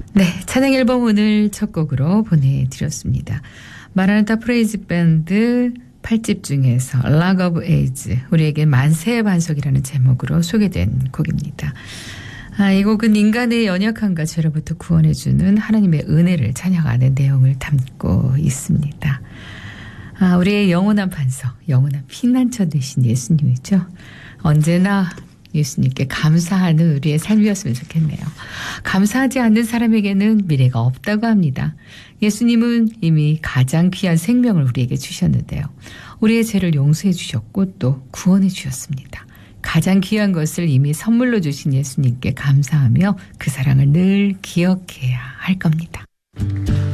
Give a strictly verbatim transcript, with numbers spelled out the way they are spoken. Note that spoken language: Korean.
네, 찬양 앨범 오늘 첫 곡으로 보내드렸습니다. 마라나타 프레이즈 밴드 팔 집 중에서 Log of Age, 우리에게 만세의 반석이라는 제목으로 소개된 곡입니다. 아, 이 곡은 인간의 연약함과 죄로부터 구원해주는 하나님의 은혜를 찬양하는 내용을 담고 있습니다. 아, 우리의 영원한 반석, 영원한 피난처 되신 예수님이죠. 언제나 예수님께 감사하는 우리의 삶이었으면 좋겠네요. 감사하지 않는 사람에게는 미래가 없다고 합니다. 예수님은 이미 가장 귀한 생명을 우리에게 주셨는데요. 우리의 죄를 용서해 주셨고 또 구원해 주셨습니다. 가장 귀한 것을 이미 선물로 주신 예수님께 감사하며 그 사랑을 늘 기억해야 할 겁니다.